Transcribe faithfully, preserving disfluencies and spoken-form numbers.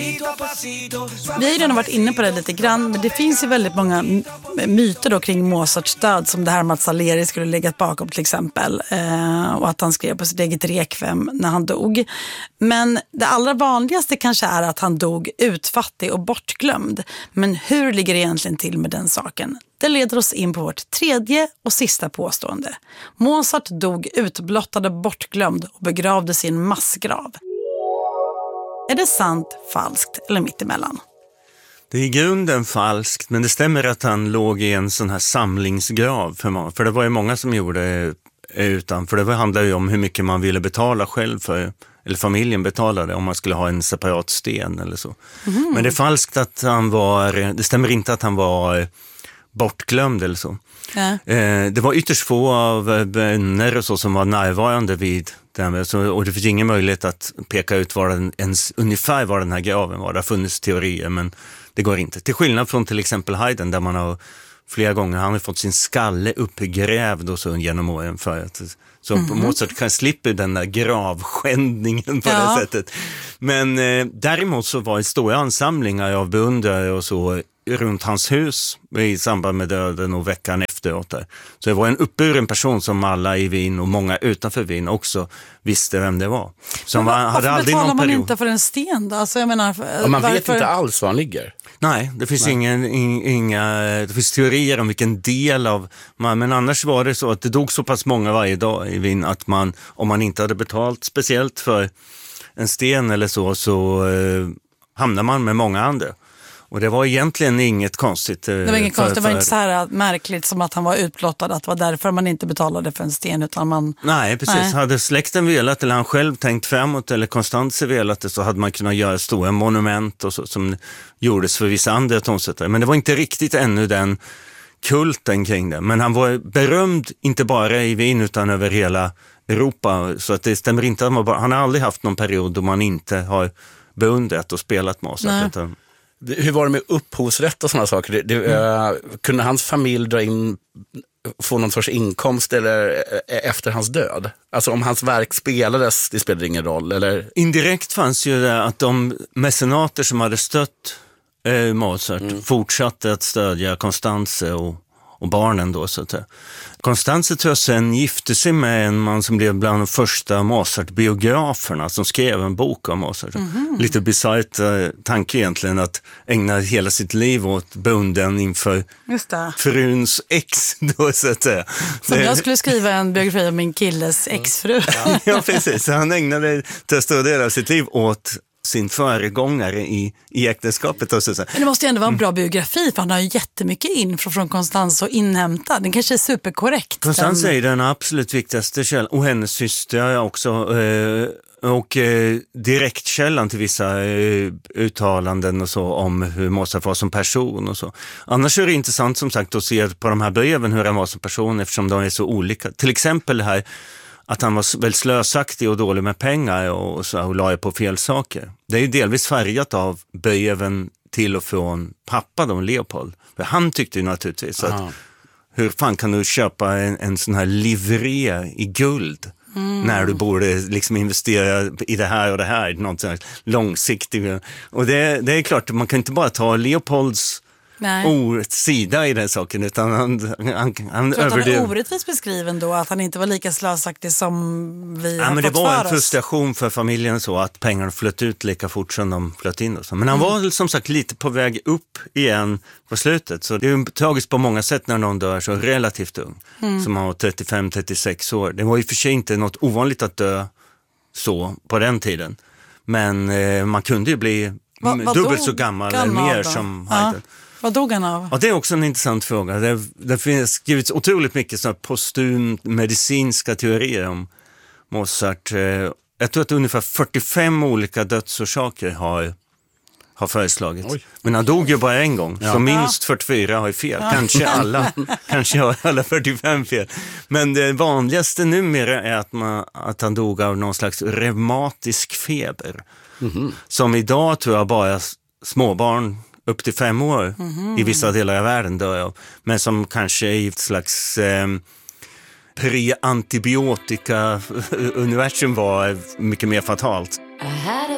Vi har ju redan varit inne på det lite grann, men det finns ju väldigt många myter då kring Mozarts död, som det här med att Salieri skulle legat bakom till exempel, eh, och att han skrev på sitt eget rekviem när han dog. Men det allra vanligaste kanske är att han dog utfattig och bortglömd. Men hur ligger det egentligen till med den saken? Det leder oss in på vårt tredje och sista påstående. Mozart dog utblottad och bortglömd och begravdes i en massgrav. Är det sant, falskt eller mittemellan? Det är i grunden falskt, men det stämmer att han låg i en sån här samlingsgrav. För, man, för det var ju många som gjorde utan. För det handlade ju om hur mycket man ville betala själv för, eller familjen betalade om man skulle ha en separat sten eller så. Mm. Men det är falskt att han var, det stämmer inte att han var bortglömd eller så. Ja. Eh, det var ytterst få av vänner och så som var närvarande vid det, så, och det finns ingen möjlighet att peka ut var den, ens, ungefär var den här graven var. Det har funnits teorier, men det går inte. Till skillnad från till exempel Haydn, där man har flera gånger han har fått sin skalle uppgrävd och så genom åren för att så mm-hmm. Mozart kan slippa den där gravskändningen på ja. det sättet. Men eh, däremot så var det stora ansamlingar av beundrare och så runt hans hus i samband med döden och veckan efteråt där. Så det var en uppburen person som alla i Wien och många utanför Wien också visste vem det var. Som var, varför hade aldrig betalar någon man period. inte för en sten då? Alltså jag menar, ja, man varför... vet inte alls var han ligger. Nej, det finns Nej. Ingen, inga, det finns teorier om vilken del av, men annars var det så att det dog så pass många varje dag i Wien att man, om man inte hade betalt speciellt för en sten eller så, så eh, hamnar man med många andra. Och det var egentligen inget konstigt. Det var inget för, konstigt, det var för... inte så här märkligt som att han var utblottad, att det var därför man inte betalade för en sten, utan man... Nej, precis. Nej. Hade släkten velat, eller han själv tänkt framåt, eller Konstanze velat det, så hade man kunnat göra stora monument och så, som gjordes för vissa andra tonsättare. Men det var inte riktigt ännu den kulten kring det. Men han var berömd inte bara i Wien utan över hela Europa. Så att det stämmer inte att man bara... Han har aldrig haft någon period då man inte har beundrat och spelat Mozart. Utan... Hur var det med upphovsrätt och sådana saker? Det, det, mm. uh, kunde hans familj dra in, få någon sorts inkomst eller, uh, efter hans död? Alltså om hans verk spelades, det spelade ingen roll? Eller? Indirekt fanns ju det att de mecenater som hade stött uh, Mozart mm. fortsatte att stödja Konstanze och, och barnen då, så att säga. Konstanze tror jag sen gifte sig med en man som blev bland de första Mozart-biograferna som skrev en bok om Mozart. Mm-hmm. Lite bisarrt eh, tanke egentligen att ägna hela sitt liv åt beundran inför fruns ex då, så att säga. Som det... jag skulle skriva en biografi om min killes exfru. Ja, ja precis. Han ägnade till stora delar av sitt liv åt sin föregångare i, i äktenskapet. Och så. Men det måste ju ändå vara en bra biografi, för han har ju jättemycket info från Konstanze att inhämta. Den kanske är superkorrekt. Konstanze den... är den absolut viktigaste källan, och hennes syster också. Eh, och eh, direktkällan till vissa eh, uttalanden och så om hur Mozart var som person och så. Annars är det intressant som sagt att se på de här breven hur han var som person, eftersom de är så olika. Till exempel det här att han var väldigt slösaktig och dålig med pengar och, så, och la på fel saker. Det är ju delvis färgat av breven till och från pappa då, Leopold. För han tyckte ju naturligtvis att hur fan kan du köpa en, en sån här livré i guld mm. när du borde liksom investera i det här och det här, något sånt långsiktigt. Och det, det är klart, man kan inte bara ta Leopolds ordet sida i den saken, utan han, han, han tror att han är orättvist beskriven då, att han inte var lika slösaktig som vi ja, har men fått det var för en oss. Frustration för familjen så att pengarna flöt ut lika fort som de flöt in. Och så. Men han mm. var som sagt lite på väg upp igen på slutet, så det är ju tragiskt på många sätt när någon dör så relativt ung, mm. som han var trettiofem till trettiosex år. Det var ju för sig inte något ovanligt att dö så på den tiden, men eh, man kunde ju bli va, dubbelt så gammal eller mer då? Som Haydn. Ja. Vad dog han av? Ja, det är också en intressant fråga. Det, det finns skrivits otroligt mycket så postum medicinska teorier om Mozart. Jag tror att ungefär fyrtiofem olika dödsorsaker har, har föreslagits. Oj. Men han dog ju bara en gång. Ja. Så minst fyrtiofyra har ju fel. Ja. Kanske alla. Kanske har alla fyrtiofem fel. Men det vanligaste numera är att, man, att han dog av någon slags reumatisk feber. Mm-hmm. Som idag tror jag bara småbarn upp till fem år mm-hmm. i vissa delar av världen dör jag. Men som kanske i ett slags eh, pre-antibiotika-universum var mycket mer fatalt.